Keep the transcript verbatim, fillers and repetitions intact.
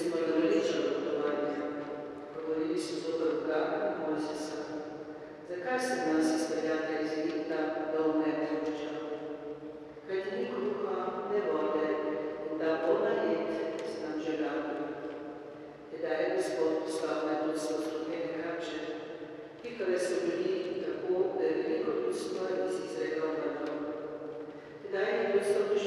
smo imeli velično potovanje. Govorili so zopet Boga in Mojzesa. Zakaj se nas izpeljate iz Egipta dol ne pušča? Kajti ni kruha, ne vode in da voda jed se nam že radi. Tedaj je Gospod poslal med ljudstvo strupene kače. Pikale so bili tako, da je veliko ljudstva iz Izraela umrlo. Tedaj je ljudstvo